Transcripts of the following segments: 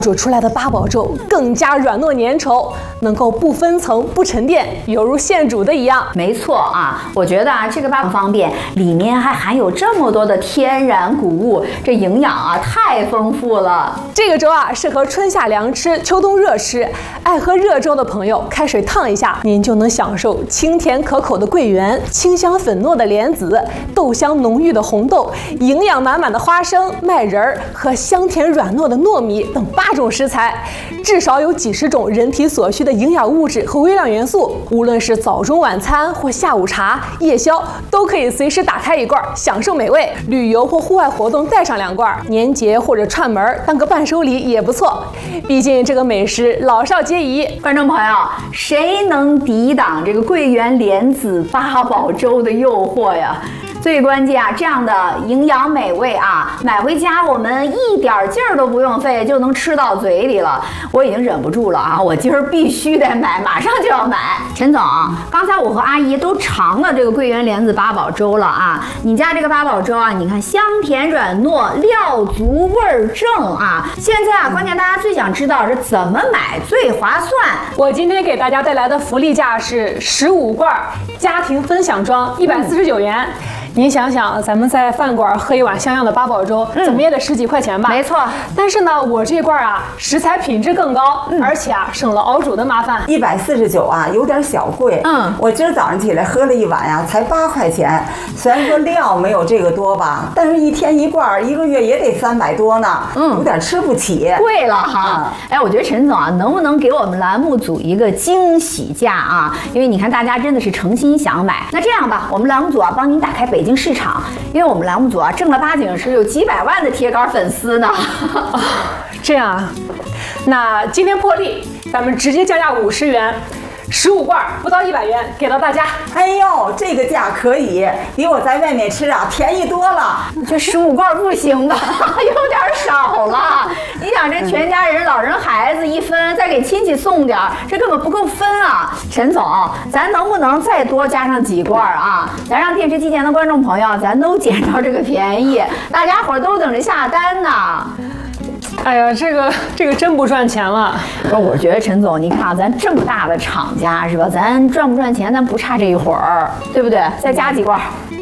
煮出来的八宝粥更加软糯粘稠，能够不分层不沉淀，犹如现煮的一样。 没错啊，我觉得啊，这个八宝方便，里面还含有这么多的天然谷物，这营养啊太丰富了。 这个粥啊，适合春夏凉吃，秋冬热吃。爱喝热粥的朋友，开水烫一下，您就能享受清甜可口的桂圆、清香粉糯的莲子、豆香浓郁的红豆、营养满满的花生、麦仁儿和香甜软糯的糯米等8种食材，至少有几十种人体所需的营养物质和微量元素。无论是早中晚餐或下午茶、夜宵，都可以随时打开一罐，享受美味。旅游或户外活动带上2罐，年节或者串门当个伴手礼也不错。毕竟这个美食老少皆宜。 观众朋友，谁能抵挡这个桂圆莲子八宝粥的诱惑呀？最关键啊，这样的营养美味啊，买回家我们一点劲儿都不用费，就能吃到嘴里了。我已经忍不住了啊，我今儿必须得买，马上就要买。陈总，刚才我和阿姨都尝了这个桂圆莲子八宝粥了啊。你家这个八宝粥啊，你看香甜软糯，料足味儿正啊。现在啊，关键大家最想知道是怎么买最划算。 我今天给大家带来的福利价是15罐家庭分享装，149元。您想想，咱们在饭馆喝一碗像样的八宝粥，怎么也得10几块钱吧？ 没错。 但是呢，我这罐啊，食材品质更高，而且啊，省了熬煮的麻烦。 149啊，有点小贵。我今儿早上起来喝了一碗呀，才8块钱。虽然说料没有这个多吧，但是1天1罐，1个月也得300多呢。有点吃不起， 贵了哈。哎，我觉得陈总啊，能不能给我们栏目组一个惊喜价啊？因为你看大家真的是诚心想买。那这样吧，我们栏目组啊，帮您打开北京市场，因为我们栏目组啊，正儿八经是有几百万的铁杆粉丝呢。 这样啊，那今天破例，咱们直接降价50元。15罐不到100元，给到大家。 哎呦，这个价可以，比我在外面吃啊便宜多了。 这15罐不行吧？有点少了。你想这全家人、老人、孩子一分，再给亲戚送点，这根本不够分啊！陈总，咱能不能再多加上几罐啊？咱让电视机前的观众朋友，咱都捡着这个便宜，大家伙都等着下单呢。 哎呀，这个真不赚钱了。 我觉得陈总，你看啊，咱这么大的厂家是吧？咱赚不赚钱，咱不差这一会儿，对不对？再加几罐。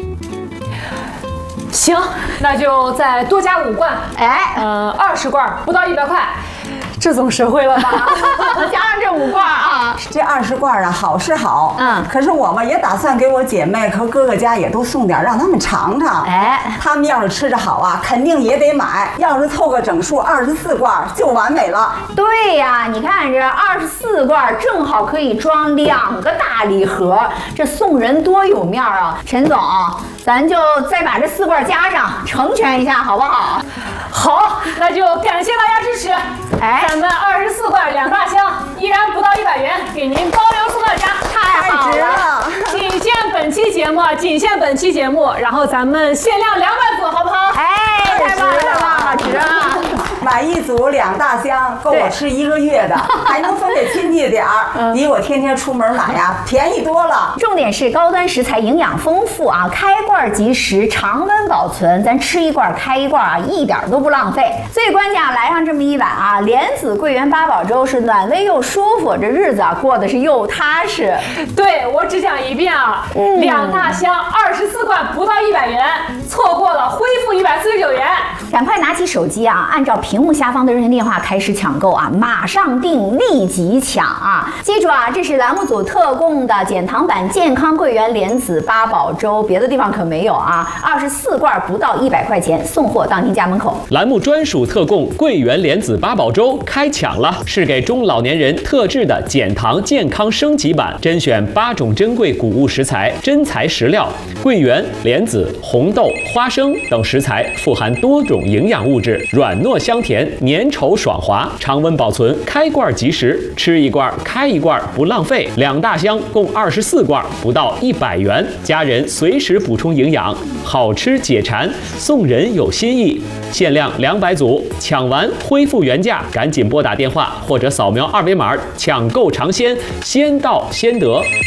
行，那就再多加5罐。 哎 ，20罐不到100块。这总实惠了吧？ 加上这5罐啊， 这20罐啊，好是好，可是我们也打算给我姐妹和哥哥家也都送点，让他们尝尝。 哎， 他们要是吃着好啊，肯定也得买。要是凑个整数24罐就完美了。 对呀，你看这24罐正好可以装2个大礼盒，这送人多有面啊！陈总，咱就再把这4罐加上，成全一下好不好？ 好，那就感谢大家支持。 哎， 咱们24罐2大箱，依然不到100元，给您包邮送到家， 太好了！ 仅限本期节目，然后咱们限量200组，好不好？ 哎，太棒了，值啊！ 买1组2大箱，够我吃1个月的，还能分给亲戚点儿，比我天天出门买呀便宜多了。 重点是高端食材，营养丰富啊，开罐即食，常温保存，咱吃1罐开1罐啊，一点都不浪费。最关键啊，来上这么一碗啊，莲子桂圆八宝粥是暖胃又舒服，这日子啊过得是又踏实。 对，我只讲一遍啊，2大箱24罐不到100元，错过了恢复149元。 赶快拿起手机啊，按照屏幕下方的热线电话开始抢购啊，马上订，立即抢啊！记住啊，这是栏目组特供的减糖版健康桂圆莲子八宝粥，别的地方可没有啊！24罐不到100块钱，送货到您家门口。 栏目专属特供桂圆莲子八宝粥开抢了，是给中老年人特制的减糖健康升级版，甄选8种珍贵谷物食材，真材实料，桂圆、莲子、红豆、花生等食材富含多种营养物质，软糯香甜，粘稠爽滑，常温保存，开罐即食，吃1罐开1罐不浪费。2大箱共24罐，不到100元，家人随时补充营养，好吃解馋，送人有心意。限量200组，抢完恢复原价，赶紧拨打电话或者扫描2维码抢购尝鲜，先到先得。